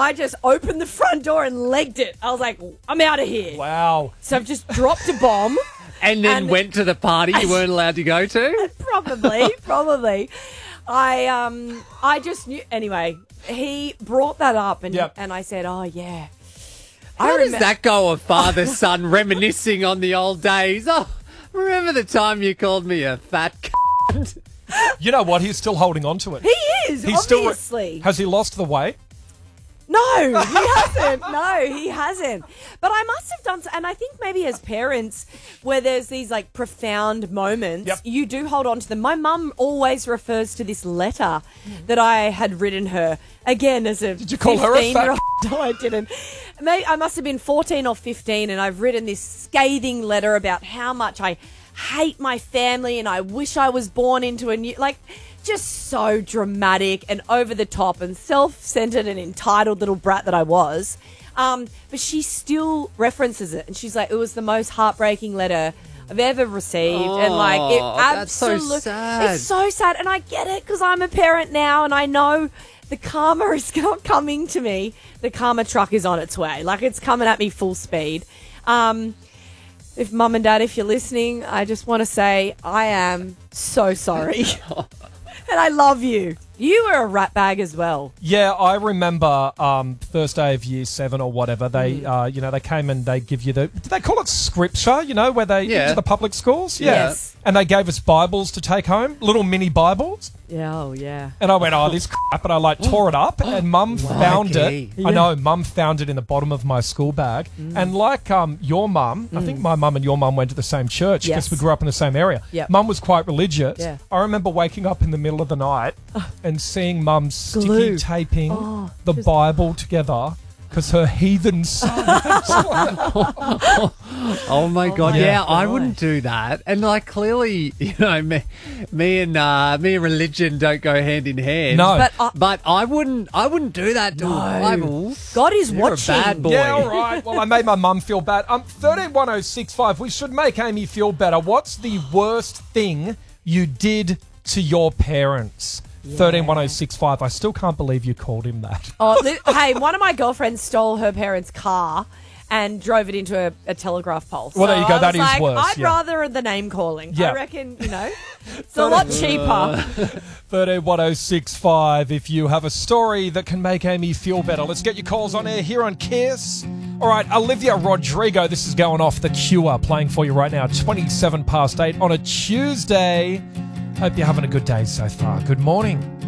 I just opened the front door and legged it. I was like, I'm out of here. Wow. So I've just dropped a bomb. And then went to the party you weren't allowed to go to? Probably. I just knew. Anyway, he brought that up and I said, oh, yeah. How does that go, a father-son reminiscing on the old days? Oh, remember the time you called me a fat c***? You know what? He's still holding on to it. He is, obviously. Has he lost the weight? No, he hasn't. No, he hasn't. But I must have done, and I think maybe as parents, where there's these like profound moments, you do hold on to them. My mum always refers to this letter that I had written her. Again, as a Did you call her a fat? No, I didn't. Maybe I must have been 14 or 15, and I've written this scathing letter about how much I hate my family and I wish I was born into a new, like, just so dramatic and over the top and self-centered and entitled little brat that I was. But she still references it, and she's like, it was the most heartbreaking letter I've ever received. And like, it absolutely, that's so sad. It's so sad. And I get it because I'm a parent now and I know the karma is coming to me. The karma truck is on its way. Like, it's coming at me full speed. If Mum and Dad, if you're listening, I just want to say I am so sorry. And I love you. You were a rat bag as well. Yeah, I remember first day of year 7 or whatever. They, they came and they give you did they call it scripture? Where they into the public schools. Yeah. Yes. And they gave us Bibles to take home, little mini Bibles. Yeah, oh yeah. And I went, this crap, and I tore it up, and Mum found it. I know, Mum found it in the bottom of my school bag. And like your mum, I think my mum and your mum went to the same church because we grew up in the same area. Yep. Mum was quite religious. Yeah. I remember waking up in the middle of the night and seeing Mum sticky taping the Bible together because her heathen son. Oh my God! Yeah, I wouldn't do that. And like, clearly, me and religion don't go hand in hand. No, but I wouldn't do that to a Bible. God is You're watching. a bad boy. Yeah, all right. Well, I made my mum feel bad. 131065. We should make Amy feel better. What's the worst thing you did to your parents? 131065. I still can't believe you called him that. Hey, one of my girlfriends stole her parents' car and drove it into a telegraph pole. Well, there you go. That is worse. I'd rather the name calling. Yeah. I reckon, it's a lot cheaper. 131065. If you have a story that can make Amy feel better, let's get your calls on air here on Kiss. All right, Olivia Rodrigo. This is going off The Cure, playing for you right now. 27 past 8 on a Tuesday. Hope you're having a good day so far. Good morning.